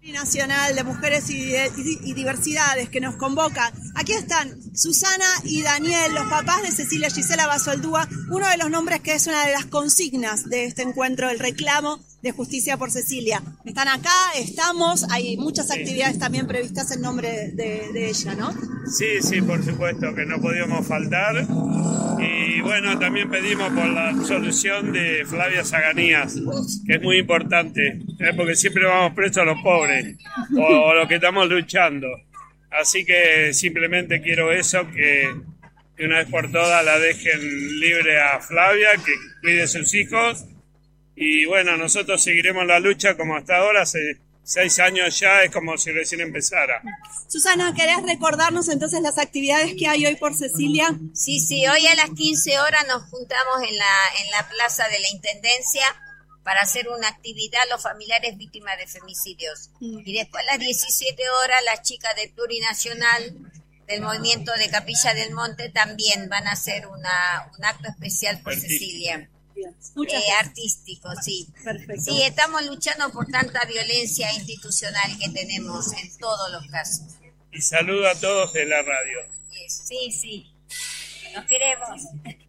Nacional de Mujeres y Diversidades que nos convoca. Aquí están Susana y Daniel, los papás de Cecilia Gisela Basoldúa, uno de los nombres que es una de las consignas de este encuentro, el reclamo de justicia por Cecilia. Están acá, estamos, hay muchas actividades también previstas en nombre de ella, ¿no? Sí, por supuesto que no podíamos faltar. Y bueno, también pedimos por la absolución de Flavia Zaganías, que es muy importante, porque siempre vamos presos a los pobres o los que estamos luchando. Así que simplemente quiero eso, que una vez por todas la dejen libre a Flavia, que cuide a sus hijos. Y bueno, nosotros seguiremos la lucha como hasta ahora, hace 6 años ya, es como si recién empezara. Susana, ¿querés recordarnos entonces las actividades que hay hoy por Cecilia? Sí, hoy a las 15 horas nos juntamos en la plaza de la Intendencia para hacer una actividad a los familiares víctimas de femicidios. Y después a las 17 horas las chicas del Plurinacional del Movimiento de Capilla del Monte también van a hacer un acto especial por Cecilia. Artístico, sí. Perfecto. Sí, estamos luchando por tanta violencia institucional que tenemos en todos los casos. Y saludo a todos de la radio. Sí, nos queremos.